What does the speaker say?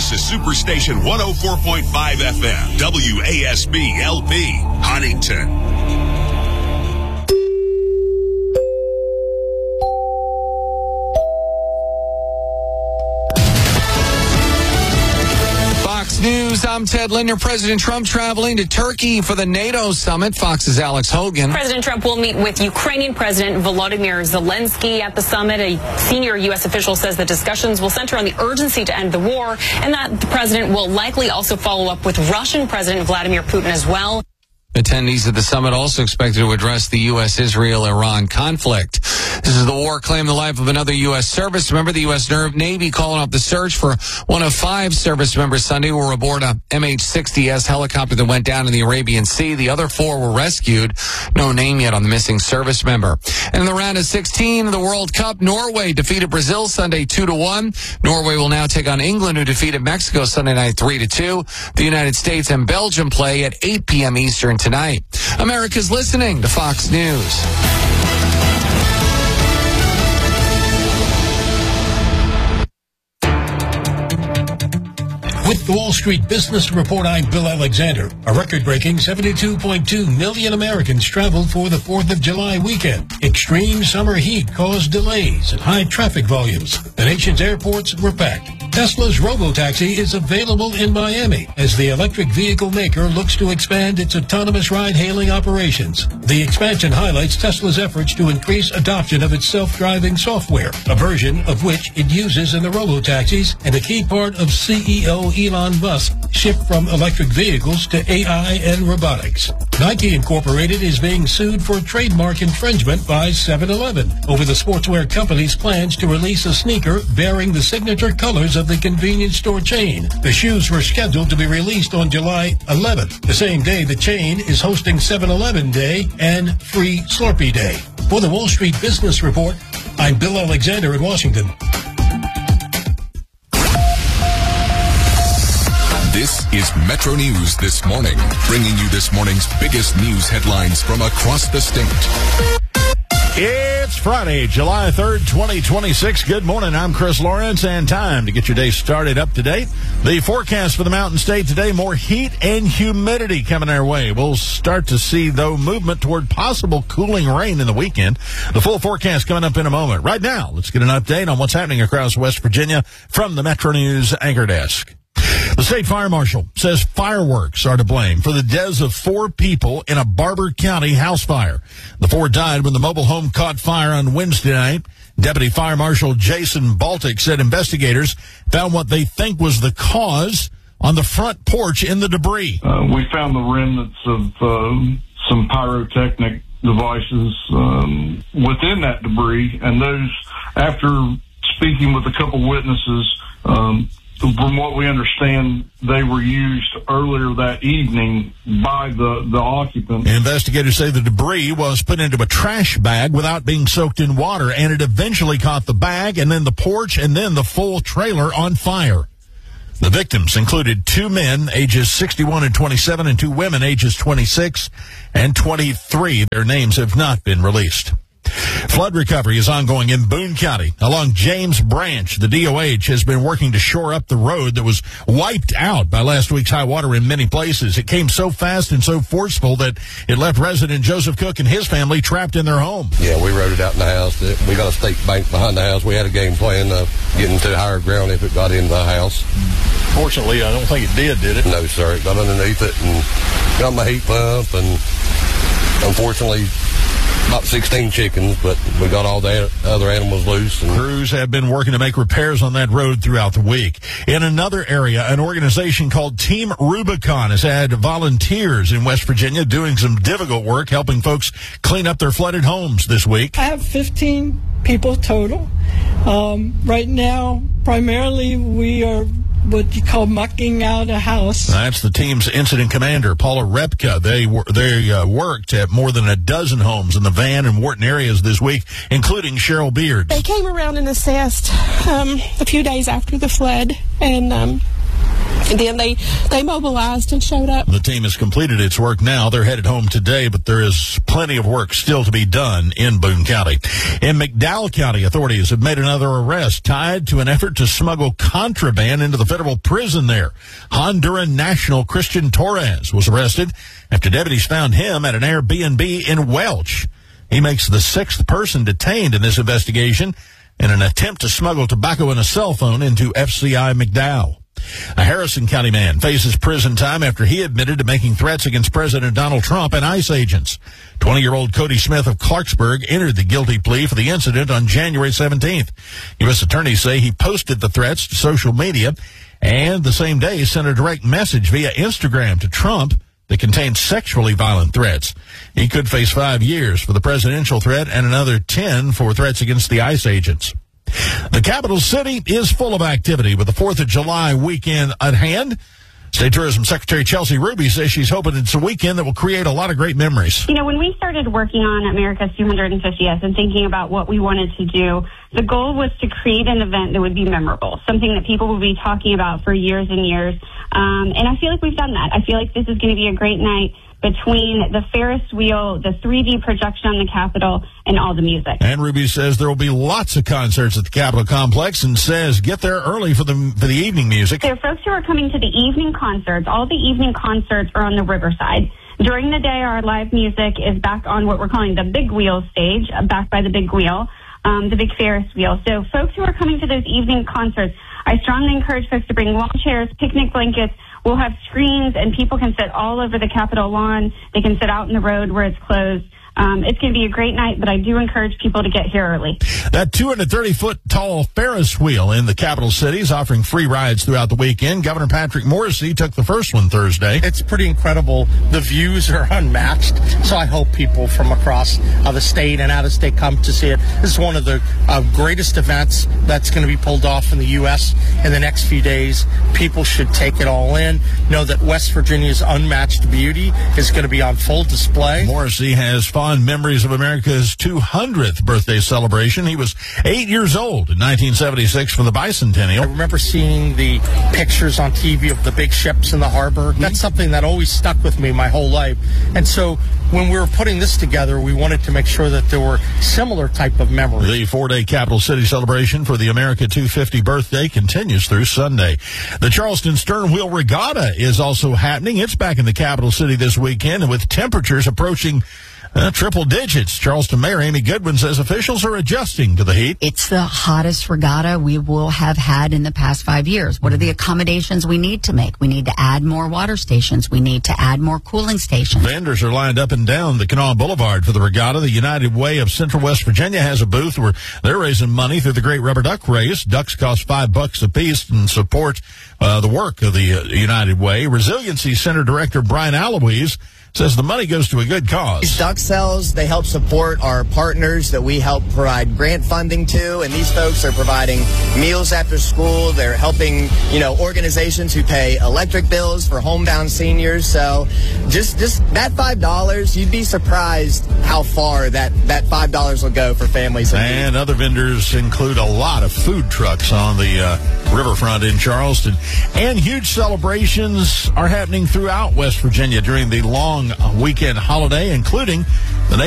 This is Superstation 104.5 FM, WASB LP, Huntington. News. I'm Ted Linder. President Trump traveling to Turkey for the NATO summit. Fox's Alex Hogan. President Trump will meet with Ukrainian President Volodymyr Zelensky at the summit. A senior U.S. official says the discussions will center on the urgency to end the war and that the president will likely also follow up with Russian President Vladimir Putin as well. Attendees at the summit also expected to address the U.S.-Israel-Iran conflict. This is the war claimed the life of another U.S. service member. The U.S. Navy calling off the search for one of 5 service members Sunday who were aboard a MH-60S helicopter that went down in the Arabian Sea. The other 4 were rescued. No name yet on the missing service member. And in the round of 16 of the World Cup, Norway defeated Brazil Sunday 2-1. Norway will now take on England, who defeated Mexico Sunday night 3-2. The United States and Belgium play at 8 p.m. Eastern tonight. America's listening to Fox News. With the Wall Street Business Report, I'm Bill Alexander. A record-breaking 72.2 million Americans traveled for the 4th of July weekend. Extreme summer heat caused delays and high traffic volumes. The nation's airports were packed. Tesla's Robotaxi is available in Miami as the electric vehicle maker looks to expand its autonomous ride-hailing operations. The expansion highlights Tesla's efforts to increase adoption of its self-driving software, a version of which it uses in the Robotaxis and a key part of CEO Elon Musk's shift from electric vehicles to AI and robotics. Nike Incorporated is being sued for trademark infringement by 7-Eleven over the sportswear company's plans to release a sneaker bearing the signature colors of the convenience store chain. The shoes were scheduled to be released on July 11th, the same day the chain is hosting 7-Eleven Day and Free Slurpee Day. For the Wall Street Business Report, I'm Bill Alexander in Washington. This is Metro News This Morning, bringing you this morning's biggest news headlines from across the state. It's Friday, July 3rd, 2026. Good morning. I'm Chris Lawrence, and time to get your day started up to date. The forecast for the Mountain State today, more heat and humidity coming our way. We'll start to see, though, movement toward possible cooling rain in the weekend. The full forecast coming up in a moment. Right now, let's get an update on what's happening across West Virginia from the Metro News Anchor Desk. The state fire marshal says fireworks are to blame for the deaths of 4 people in a Barber County house fire. The 4 died when the mobile home caught fire on Wednesday night. Deputy Fire Marshal Jason Baltic said investigators found what they think was the cause on the front porch in the debris. We found the remnants of some pyrotechnic devices within that debris, and those, after speaking with a couple witnesses, from what we understand, they were used earlier that evening by the occupant. Investigators say the debris was put into a trash bag without being soaked in water, and it eventually caught the bag and then the porch and then the full trailer on fire. The victims included 2 men, ages 61 and 27, and 2 women, ages 26 and 23. Their names have not been released. Flood recovery is ongoing in Boone County. Along James Branch, the DOH has been working to shore up the road that was wiped out by last week's high water in many places. It came so fast and so forceful that it left resident Joseph Cook and his family trapped in their home. Yeah, we rode it out in the house. We got a stake bank behind the house. We had a game plan of getting to higher ground if it got into the house. Fortunately, I don't think it did it? No, sir. It got underneath it and got my heat pump, and unfortunately, about 16 chickens, but we got all the other animals loose. And crews have been working to make repairs on that road throughout the week. In another area, an organization called Team Rubicon has had volunteers in West Virginia doing some difficult work, helping folks clean up their flooded homes this week. I have 15 people total. Right now, primarily, we are what you call mucking out a house. That's the team's incident commander, Paula Repka. They worked at more than a dozen homes in the Van and Wharton areas this week, including Cheryl Beard. They came around and assessed a few days after the flood, and And then they mobilized and showed up. The team has completed its work now. They're headed home today, but there is plenty of work still to be done in Boone County. In McDowell County, authorities have made another arrest tied to an effort to smuggle contraband into the federal prison there. Honduran national Christian Torres was arrested after deputies found him at an Airbnb in Welch. He makes the 6th person detained in this investigation in an attempt to smuggle tobacco and a cell phone into FCI McDowell. A Harrison County man faces prison time after he admitted to making threats against President Donald Trump and ICE agents. 20-year-old Cody Smith of Clarksburg entered the guilty plea for the incident on January 17th. U.S. attorneys say he posted the threats to social media and the same day sent a direct message via Instagram to Trump that contained sexually violent threats. He could face 5 years for the presidential threat and another 10 for threats against the ICE agents. The capital city is full of activity with the 4th of July weekend at hand. State Tourism Secretary Chelsea Ruby says she's hoping it's a weekend that will create a lot of great memories. You know, when we started working on America's 250th and thinking about what we wanted to do, the goal was to create an event that would be memorable, something that people would be talking about for years and years. And I feel like we've done that. I feel like this is going to be a great night between the Ferris wheel, the 3D projection on the Capitol, and all the music. And Ruby says there will be lots of concerts at the Capitol Complex and says get there early for the evening music. There are folks who are coming to the evening concerts. All the evening concerts are on the Riverside. During the day, our live music is back on what we're calling the Big Wheel stage, back by the Big Wheel, the Big Ferris wheel. So folks who are coming to those evening concerts, I strongly encourage folks to bring lawn chairs, picnic blankets. We'll have screens, and people can sit all over the Capitol lawn. They can sit out in the road where it's closed. It's going to be a great night, but I do encourage people to get here early. That 230-foot-tall Ferris wheel in the capital city is offering free rides throughout the weekend. Governor Patrick Morrisey took the first one Thursday. It's pretty incredible. The views are unmatched, so I hope people from across the state and out of state come to see it. This is one of the greatest events that's going to be pulled off in the U.S. in the next few days. People should take it all in, know that West Virginia's unmatched beauty is going to be on full display. Morrisey has fond memories of America's 200th birthday celebration. He was 8 years old in 1976 for the bicentennial. I remember seeing the pictures on TV of the big ships in the harbor. That's something that always stuck with me my whole life. And so when we were putting this together, we wanted to make sure that there were similar type of memories. The 4-day Capital City celebration for the America 250 birthday continues through Sunday. The Charleston Stern Wheel Regatta is also happening. It's back in the capital city this weekend, and with temperatures approaching triple digits. Charleston Mayor Amy Goodwin says officials are adjusting to the heat. It's the hottest regatta we will have had in the past 5 years. What are the accommodations we need to make? We need to add more water stations. We need to add more cooling stations. Vendors are lined up and down the Kanawha Boulevard for the regatta. The United Way of Central West Virginia has a booth where they're raising money through the Great Rubber Duck Race. Ducks cost $5 a piece and support the work of the United Way. Resiliency Center Director Brian Aloise says the money goes to a good cause. These duck sales, they help support our partners that we help provide grant funding to, and these folks are providing meals after school. They're helping, organizations who pay electric bills for homebound seniors. So just that $5, you'd be surprised how far that $5 will go for families. And other vendors include a lot of food trucks on the riverfront in Charleston. And huge celebrations are happening throughout West Virginia during the long weekend holiday, including the